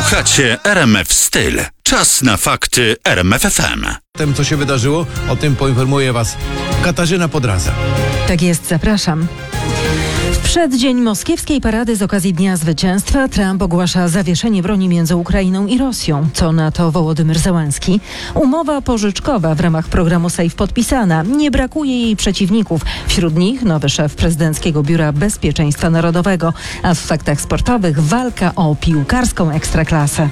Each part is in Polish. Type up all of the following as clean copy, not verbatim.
Słuchacie RMF Styl. Czas na fakty RMF FM. Tym, co się wydarzyło, o tym poinformuje Was Katarzyna Podraza. Tak jest, zapraszam. W przeddzień moskiewskiej parady z okazji Dnia Zwycięstwa Trump ogłasza zawieszenie broni między Ukrainą i Rosją. Co na to Wołodymyr Zełenski? Umowa pożyczkowa w ramach programu SAFE podpisana. Nie brakuje jej przeciwników. Wśród nich nowy szef prezydenckiego Biura Bezpieczeństwa Narodowego. A w faktach sportowych walka o piłkarską ekstraklasę.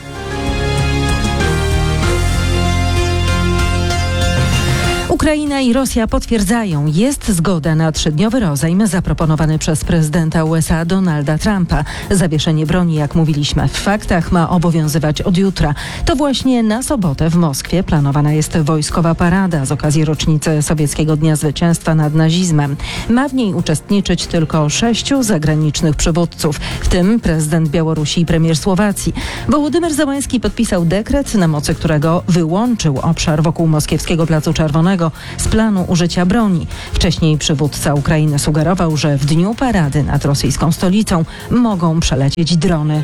Ukraina i Rosja potwierdzają, jest zgoda na 3-dniowy rozejm zaproponowany przez prezydenta USA Donalda Trumpa. Zawieszenie broni, jak mówiliśmy, w faktach ma obowiązywać od jutra. To właśnie na sobotę w Moskwie planowana jest wojskowa parada z okazji rocznicy sowieckiego Dnia Zwycięstwa nad nazizmem. Ma w niej uczestniczyć tylko 6 zagranicznych przywódców, w tym prezydent Białorusi i premier Słowacji. Wołodymyr Zełenski podpisał dekret, na mocy którego wyłączył obszar wokół moskiewskiego Placu Czerwonego z planu użycia broni. Wcześniej przywódca Ukrainy sugerował, że w dniu parady nad rosyjską stolicą mogą przelecieć drony.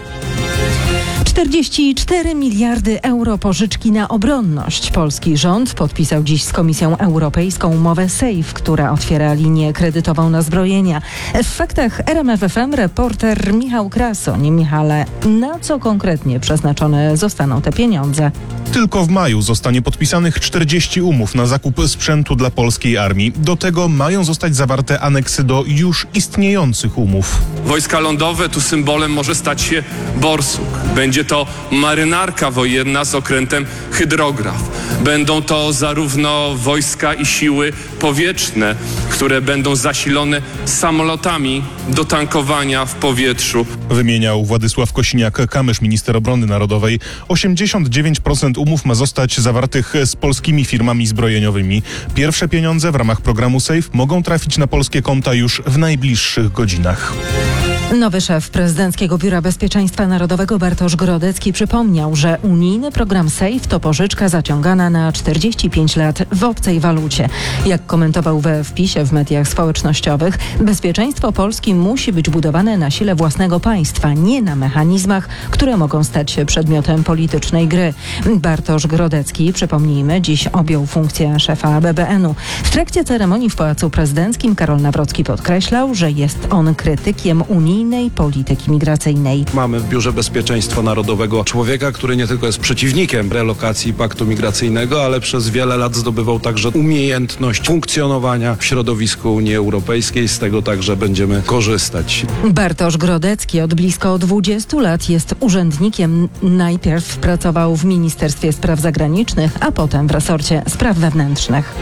44 miliardy euro pożyczki na obronność. Polski rząd podpisał dziś z Komisją Europejską umowę SAFE, która otwiera linię kredytową na zbrojenia. W faktach RMF FM reporter Michał Krasoń. Michale, na co konkretnie przeznaczone zostaną te pieniądze? Tylko w maju zostanie podpisanych 40 umów na zakup sprzętu dla polskiej armii. Do tego mają zostać zawarte aneksy do już istniejących umów. Wojska lądowe, tu symbolem może stać się borsuk. Będzie to marynarka wojenna z okrętem hydrograf. Będą to zarówno wojska i siły powietrzne, które będą zasilone samolotami do tankowania w powietrzu. Wymieniał Władysław Kosiniak-Kamysz, minister obrony narodowej. 89% umów ma zostać zawartych z polskimi firmami zbrojeniowymi. Pierwsze pieniądze w ramach programu SAFE mogą trafić na polskie konta już w najbliższych godzinach. Nowy szef prezydenckiego Biura Bezpieczeństwa Narodowego Bartosz Grodecki przypomniał, że unijny program SAFE to pożyczka zaciągana na 45 lat w obcej walucie. Jak komentował we wpisie w mediach społecznościowych, bezpieczeństwo Polski musi być budowane na sile własnego państwa, nie na mechanizmach, które mogą stać się przedmiotem politycznej gry. Bartosz Grodecki, przypomnijmy, dziś objął funkcję szefa BBN-u. W trakcie ceremonii w Pałacu Prezydenckim Karol Nawrocki podkreślał, że jest on krytykiem unijnej polityki migracyjnej. Mamy w Biurze Bezpieczeństwa Narodowego człowieka, który nie tylko jest przeciwnikiem relokacji paktu migracyjnego, ale przez wiele lat zdobywał także umiejętność funkcjonowania w środowisku Unii Europejskiej. Z tego także będziemy korzystać. Bartosz Grodecki od blisko 20 lat jest urzędnikiem. Najpierw pracował w Ministerstwie Spraw Zagranicznych, a potem w resorcie spraw wewnętrznych.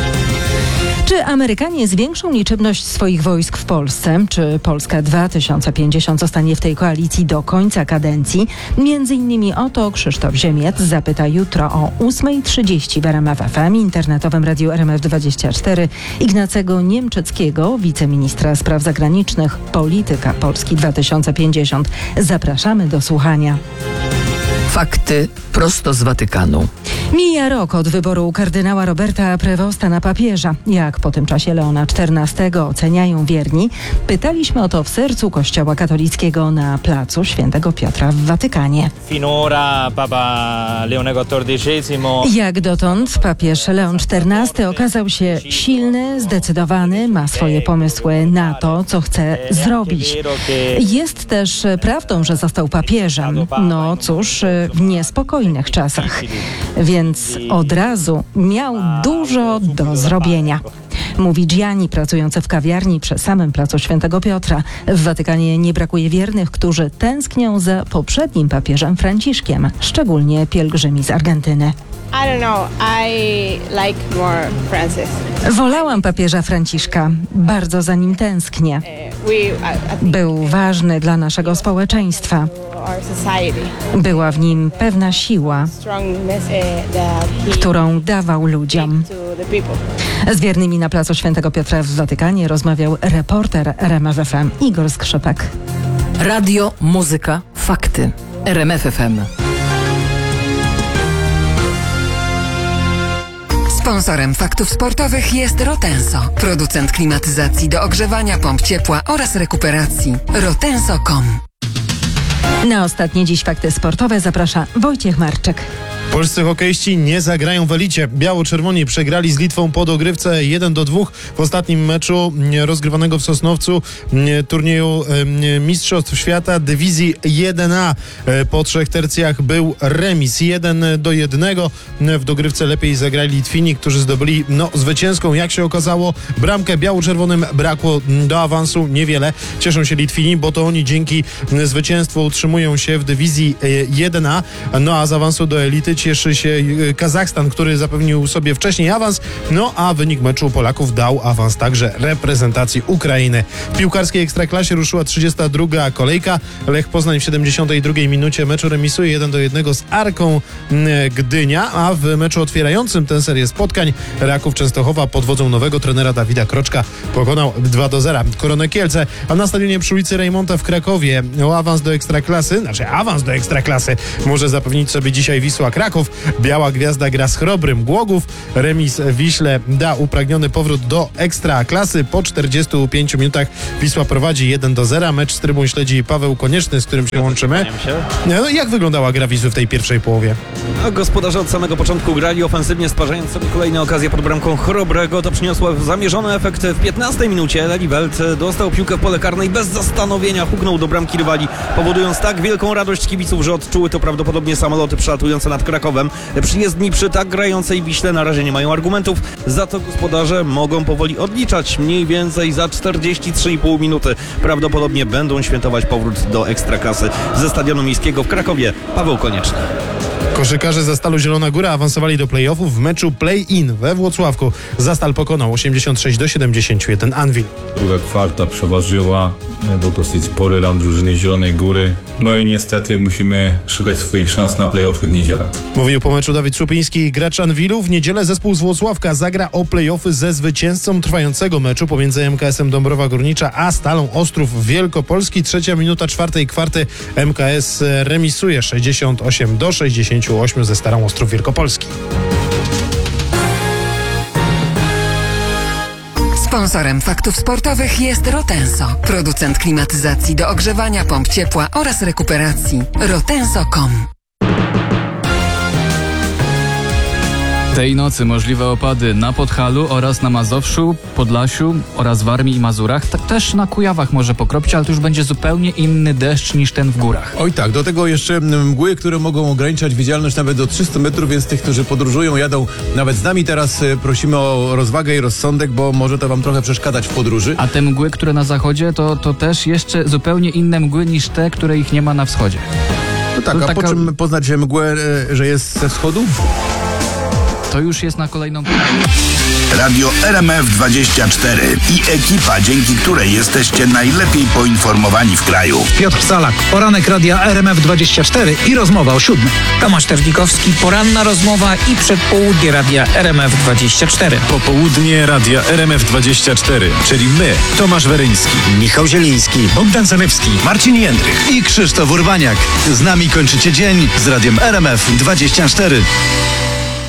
Czy Amerykanie zwiększą liczebność swoich wojsk w Polsce? Czy Polska 2050 zostanie w tej koalicji do końca kadencji? Między innymi o to Krzysztof Ziemiec zapyta jutro o 8:30 w RMF FM, internetowym radiu RMF24 Ignacego Niemczyckiego, wiceministra spraw zagranicznych, polityka Polski 2050. Zapraszamy do słuchania. Fakty prosto z Watykanu. Mija rok od wyboru kardynała Roberta Prevosta na papieża. Jak po tym czasie Leona XIV oceniają wierni? Pytaliśmy o to w sercu Kościoła katolickiego na placu Świętego Piotra w Watykanie. Jak dotąd papież Leon XIV okazał się silny, zdecydowany, ma swoje pomysły na to, co chce zrobić. Jest też prawdą, że został papieżem. No cóż, w niespokojnych czasach. Więc od razu miał dużo do zrobienia. Mówi Gianni, pracujący w kawiarni przy samym placu Świętego Piotra. W Watykanie nie brakuje wiernych, którzy tęsknią za poprzednim papieżem Franciszkiem, szczególnie pielgrzymi z Argentyny. Wolałam papieża Franciszka. Bardzo za nim tęsknię. Był ważny dla naszego społeczeństwa. Była w nim pewna siła, którą dawał ludziom. Z wiernymi na placu Świętego Piotra w Watykanie rozmawiał reporter RMF FM Igor Skrzypek. Radio, muzyka, fakty. RMF FM. Sponsorem faktów sportowych jest Rotenso, producent klimatyzacji do ogrzewania, pomp ciepła oraz rekuperacji. Rotenso.com Na ostatnie dziś fakty sportowe zaprasza Wojciech Marczek. Polscy hokeiści nie zagrają w elicie. Biało-czerwoni przegrali z Litwą po dogrywce 1-2 w ostatnim meczu rozgrywanego w Sosnowcu turnieju Mistrzostw Świata Dywizji 1A. Po 3 tercjach był remis 1-1. W dogrywce lepiej zagrali Litwini, którzy zdobyli zwycięską, jak się okazało, bramkę. Biało-czerwonym brakło do awansu niewiele. Cieszą się Litwini, bo to oni dzięki zwycięstwu utrzymują się w Dywizji 1A, a z awansu do elity cieszy się Kazachstan, który zapewnił sobie wcześniej awans, a wynik meczu Polaków dał awans także reprezentacji Ukrainy. W piłkarskiej Ekstraklasie ruszyła 32. kolejka. Lech Poznań w 72. minucie meczu remisuje 1-1 z Arką Gdynia, a w meczu otwierającym tę serię spotkań Raków Częstochowa pod wodzą nowego trenera Dawida Kroczka pokonał 2-0 Koronę Kielce, a na stadionie przy ulicy Rejmonta w Krakowie awans do Ekstraklasy może zapewnić sobie dzisiaj Wisła Kraków. Biała Gwiazda gra z Chrobrym Głogów. Remis Wiśle da upragniony powrót do Ekstraklasy. Po 45 minutach Wisła prowadzi 1-0. Mecz z trybun śledzi Paweł Konieczny, z którym się łączymy. Jak wyglądała gra Wisły w tej pierwszej połowie? Gospodarze od samego początku grali ofensywnie, stwarzając sobie kolejne okazje pod bramką Chrobrego. To przyniosło zamierzony efekt. W 15 minucie Leliwelt dostał piłkę w pole karne i bez zastanowienia huknął do bramki rywali, powodując tak wielką radość kibiców, że odczuły to prawdopodobnie samoloty przelatujące nad Krakowem. Przyjezdni przy tak grającej Wiśle na razie nie mają argumentów, za to gospodarze mogą powoli odliczać. Mniej więcej za 43,5 minuty prawdopodobnie będą świętować powrót do Ekstraklasy. Ze Stadionu Miejskiego w Krakowie Paweł Konieczny. Koszykarze Zastalu Zielona Góra awansowali do play-offów w meczu play-in we Włocławku. Zastal pokonał 86-71 Anwil. Druga kwarta przeważyła, był dosyć spory ram drużyny Zielonej Góry. I niestety musimy szukać swoich szans na play-offy w niedzielę. Mówił po meczu Dawid Szupiński, gracz Anwilu. W niedzielę zespół z Włocławka zagra o play-offy ze zwycięzcą trwającego meczu pomiędzy MKS-em Dąbrowa Górnicza a Stalą Ostrów Wielkopolski. 3. minuta 4. kwarty MKS remisuje 68-68 ze Starą Ostrów Wielkopolski. Sponsorem faktów sportowych jest Rotenso, producent klimatyzacji do ogrzewania, pomp ciepła oraz rekuperacji. Rotenso.com. Tej nocy możliwe opady na Podhalu oraz na Mazowszu, Podlasiu oraz Warmii i Mazurach. Też na Kujawach może pokropić, ale to już będzie zupełnie inny deszcz niż ten w górach. Oj tak, do tego jeszcze mgły, które mogą ograniczać widzialność nawet do 300 metrów, więc tych, którzy podróżują, jadą nawet z nami. Teraz prosimy o rozwagę i rozsądek, bo może to wam trochę przeszkadzać w podróży. A te mgły, które na zachodzie, to też jeszcze zupełnie inne mgły niż te, które ich nie ma na wschodzie. No tak, a po czym poznać mgłę, że jest ze wschodu? To już jest na kolejną... Radio RMF24 i ekipa, dzięki której jesteście najlepiej poinformowani w kraju. Piotr Salak, poranek Radia RMF24 i rozmowa o 7:00. Tomasz Terlikowski, poranna rozmowa i przedpołudnie Radia RMF24. Popołudnie Radia RMF24, czyli my, Tomasz Weryński, Michał Zieliński, Bogdan Zanewski, Marcin Jędrych i Krzysztof Urbaniak. Z nami kończycie dzień z Radiem RMF24.